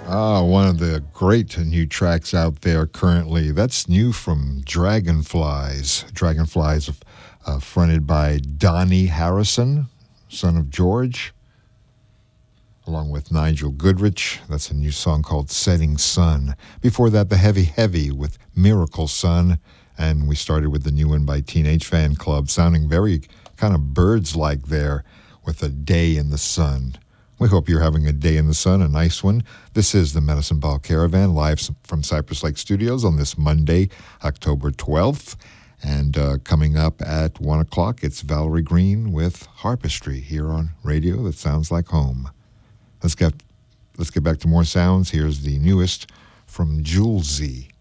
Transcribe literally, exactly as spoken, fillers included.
Ah, one of the great new tracks out there currently. That's new from Dragonflies. Dragonflies, uh, fronted by Donnie Harrison, son of George, along with Nigel Goodrich. That's a new song called Setting Sun. Before that, The Heavy Heavy with Miracle Sun. And we started with the new one by Teenage Fan Club, sounding very kind of birds-like there with A Day in the Sun. We hope you're having a day in the sun, a nice one. This is the Medicine Ball Caravan, live from Cypress Lake Studios on this Monday, October twelfth. And uh, coming up at one o'clock, it's Valerie Green with Harpistry here on radio that sounds like home. Let's get, let's get back to more sounds. Here's the newest from Julesy.